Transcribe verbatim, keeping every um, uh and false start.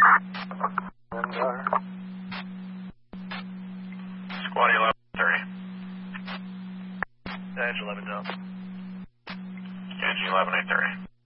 Squad eleven thirty. Dash eleven Delta. K G eleven eight thirty.